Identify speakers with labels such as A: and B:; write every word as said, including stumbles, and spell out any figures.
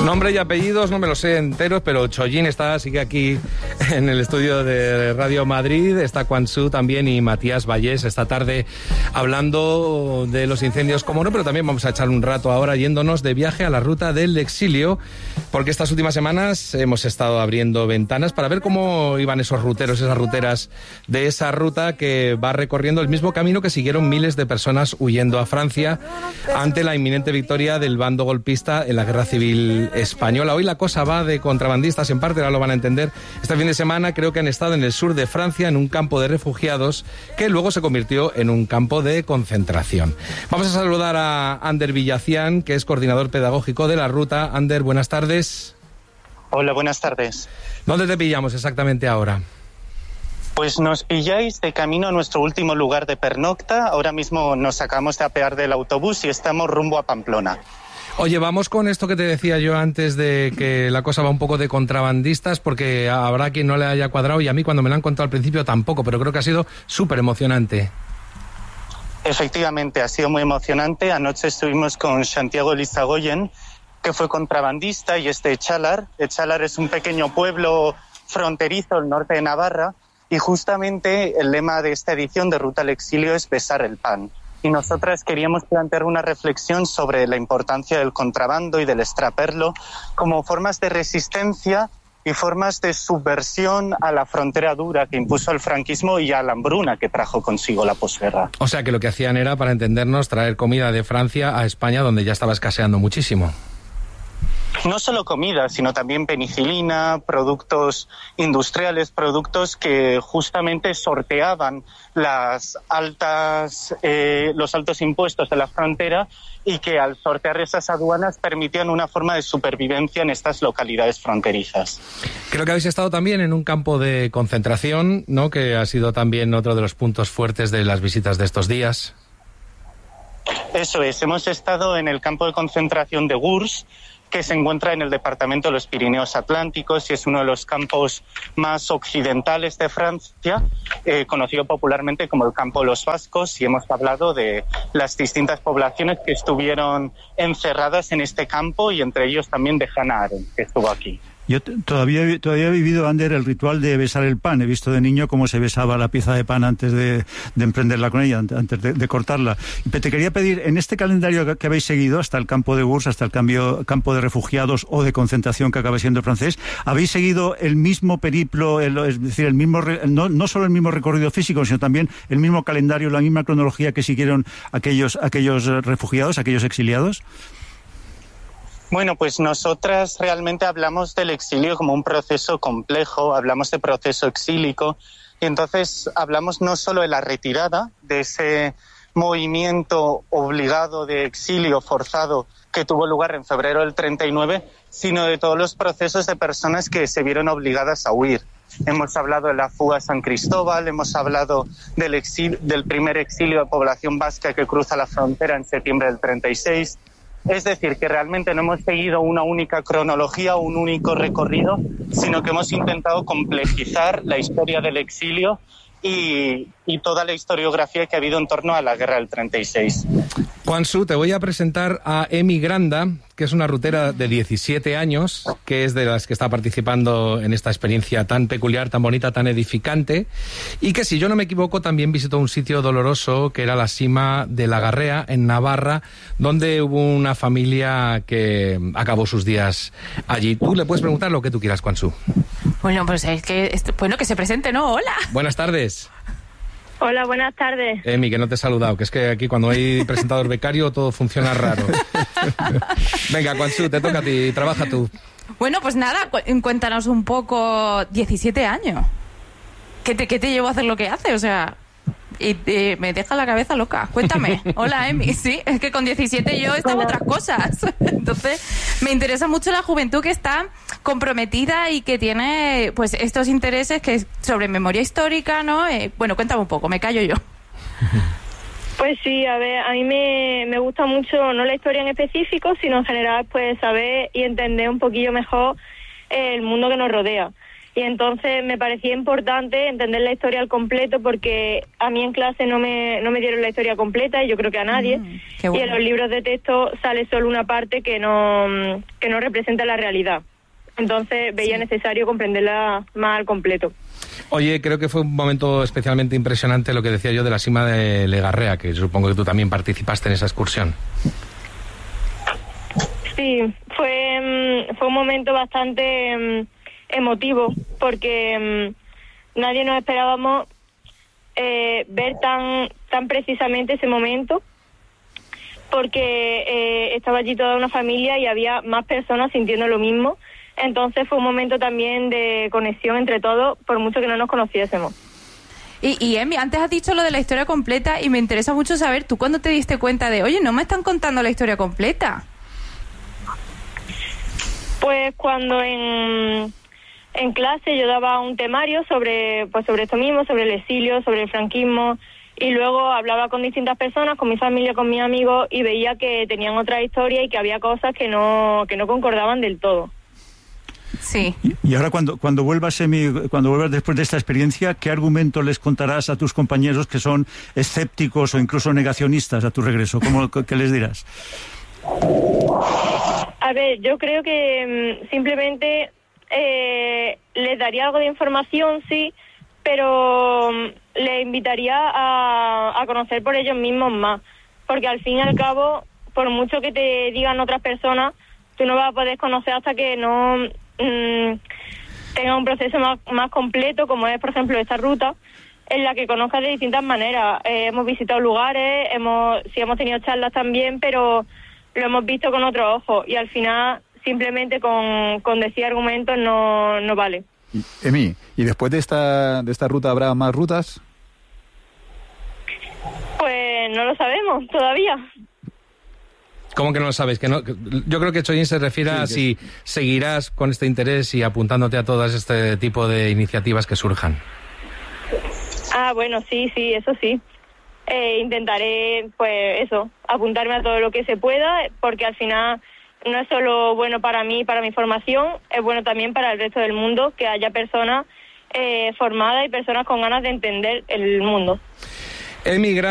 A: Nombre y apellidos no me los sé enteros, pero Chollín está, sigue aquí en el estudio de Radio Madrid, está Quan Su también y Matías Vallés esta tarde hablando de los incendios, como no, pero también vamos a echar un rato ahora yéndonos de viaje a la ruta del exilio, porque estas últimas semanas hemos estado abriendo ventanas para ver cómo iban esos ruteros, esas ruteras de esa ruta que va recorriendo el mismo camino que siguieron miles de personas huyendo a Francia ante la inminente victoria del bando golpista en la Guerra Civil Española. Hoy la cosa va de contrabandistas, en parte, ahora lo van a entender. Este fin de semana creo que han estado en el sur de Francia, en un campo de refugiados, que luego se convirtió en un campo de concentración. Vamos a saludar a Ander Villacián, que es coordinador pedagógico de la ruta. Ander, buenas tardes.
B: Hola, buenas tardes.
A: ¿Dónde te pillamos exactamente ahora?
B: Pues nos pilláis de camino a nuestro último lugar de pernocta. Ahora mismo nos acabamos de apear del autobús y estamos rumbo a Pamplona.
A: Oye, vamos con esto que te decía yo antes de que la cosa va un poco de contrabandistas, porque habrá quien no le haya cuadrado y a mí cuando me lo han contado al principio tampoco, pero creo que ha sido súper emocionante.
B: Efectivamente, ha sido muy emocionante. Anoche estuvimos con Santiago Lizagoyen, que fue contrabandista, y es de Echalar. Echalar es un pequeño pueblo fronterizo al norte de Navarra, y justamente el lema de esta edición de Ruta al Exilio es besar el pan. Y nosotras queríamos plantear una reflexión sobre la importancia del contrabando y del extraperlo como formas de resistencia y formas de subversión a la frontera dura que impuso el franquismo y a la hambruna que trajo consigo la posguerra.
A: O sea que lo que hacían era, para entendernos, traer comida de Francia a España, donde ya estaba escaseando muchísimo.
B: No solo comida, sino también penicilina, productos industriales, productos que justamente sorteaban las altas, eh, los altos impuestos de la frontera y que al sortear esas aduanas permitían una forma de supervivencia en estas localidades fronterizas.
A: Creo que habéis estado también en un campo de concentración, ¿no?, que ha sido también otro de los puntos fuertes de las visitas de estos días.
B: Eso es, hemos estado en el campo de concentración de Gurs, que se encuentra en el departamento de los Pirineos Atlánticos y es uno de los campos más occidentales de Francia, eh, conocido popularmente como el campo de los vascos, y hemos hablado de las distintas poblaciones que estuvieron encerradas en este campo y entre ellos también de Hannah Arendt, que estuvo aquí.
C: Yo t- todavía, todavía he vivido, Ander, el ritual de besar el pan. He visto de niño cómo se besaba la pieza de pan antes de, de emprenderla con ella, antes de, de cortarla. Y te quería pedir, en este calendario que, que habéis seguido, hasta el campo de Gurs, hasta el cambio, campo de refugiados o de concentración que acaba siendo francés, ¿habéis seguido el mismo periplo, el, es decir, el mismo no, no solo el mismo recorrido físico, sino también el mismo calendario, la misma cronología que siguieron aquellos, aquellos refugiados, aquellos exiliados?
B: Bueno, pues nosotras realmente hablamos del exilio como un proceso complejo, hablamos de proceso exílico, y entonces hablamos no solo de la retirada, de ese movimiento obligado de exilio forzado que tuvo lugar en febrero del treinta y nueve, sino de todos los procesos de personas que se vieron obligadas a huir. Hemos hablado de la fuga a San Cristóbal, hemos hablado del, exilio, del primer exilio de población vasca que cruza la frontera en septiembre del treinta y seis. Es decir, que realmente no hemos seguido una única cronología o un único recorrido, sino que hemos intentado complejizar la historia del exilio y, y toda la historiografía que ha habido en torno a la guerra del treinta y seis.
A: Quan Su, te voy a presentar a Emi Granda, que es una rutera de diecisiete años, que es de las que está participando en esta experiencia tan peculiar, tan bonita, tan edificante, y que, si yo no me equivoco, también visitó un sitio doloroso, que era la Sima de la Garrea, en Navarra, donde hubo una familia que acabó sus días allí. Tú le puedes preguntar lo que tú quieras, Quan Su.
D: Bueno, pues es que, bueno, que se presente, ¿no? Hola.
A: Buenas tardes.
E: Hola, buenas tardes.
A: Emi, que no te he saludado, que es que aquí cuando hay presentador becario todo funciona raro. Venga, Quan Su, te toca a ti, trabaja tú.
D: Bueno, pues nada, cu- cuéntanos un poco, diecisiete años. ¿Qué te, qué te llevó a hacer lo que hace? O sea, y, y me deja la cabeza loca. Cuéntame. Hola, Emi. Sí, es que con diecisiete yo estaba otras cosas. Entonces, me interesa mucho la juventud que está comprometida y que tiene pues estos intereses que es sobre memoria histórica, ¿no? Eh, bueno, cuéntame un poco, me callo yo.
E: Pues sí, a ver, a mí me, me gusta mucho, no la historia en específico, sino en general, pues saber y entender un poquillo mejor el mundo que nos rodea. Y entonces me parecía importante entender la historia al completo, porque a mí en clase no me, no me dieron la historia completa, y yo creo que a nadie.
D: Mm, qué bueno.
E: Y en los libros de texto sale solo una parte que no, que no representa la realidad. Entonces veía
D: Sí.
E: necesario comprenderla más al completo.
A: Oye, creo que fue un momento especialmente impresionante lo que decía yo de la sima de Legarrea, que supongo que tú también participaste en esa excursión.
E: Sí, fue, mm, fue un momento bastante mm, emotivo, porque mm, nadie nos esperábamos eh, ver tan, tan precisamente ese momento, porque eh, estaba allí toda una familia y había más personas sintiendo lo mismo. Entonces fue un momento también de conexión entre todos, por mucho que no nos conociésemos.
D: Y, y Emi, antes has dicho lo de la historia completa y me interesa mucho saber, ¿tú cuándo te diste cuenta de, oye, no me están contando la historia completa?
E: Pues cuando en, en clase yo daba un temario sobre, pues sobre esto mismo, sobre el exilio, sobre el franquismo, y luego hablaba con distintas personas, con mi familia, con mis amigos, y veía que tenían otra historia y que había cosas que no, que no concordaban del todo.
D: Sí.
C: Y ahora cuando, cuando vuelvas, Emi, cuando vuelvas después de esta experiencia, ¿qué argumento les contarás a tus compañeros que son escépticos o incluso negacionistas a tu regreso? ¿Cómo, qué les dirás?
E: A ver, yo creo que mm, simplemente eh, les daría algo de información, sí, pero mm, les invitaría a, a conocer por ellos mismos más, porque al fin y al cabo, por mucho que te digan otras personas, tú no vas a poder conocer hasta que no mmm, tenga un proceso más, más completo, como es, por ejemplo, esta ruta, en la que conozcas de distintas maneras. Eh, hemos visitado lugares, hemos sí hemos tenido charlas también, pero lo hemos visto con otros ojos, y al final simplemente con, con decir argumentos no, no vale.
F: Emi, ¿y después de esta, de esta ruta habrá más rutas?
E: Pues no lo sabemos todavía.
A: ¿Cómo que no lo sabes? Que no, que- yo creo que Chollín se refiere
F: Sí,
A: a
F: que
A: si seguirás con este interés y apuntándote a todas este tipo de iniciativas que surjan.
E: Ah, bueno, sí, sí, eso sí. Eh, intentaré, pues eso, apuntarme a todo lo que se pueda, porque al final no es solo bueno para mí, para mi formación, es bueno también para el resto del mundo, que haya personas eh, formadas y personas con ganas de entender el mundo.
A: Emi,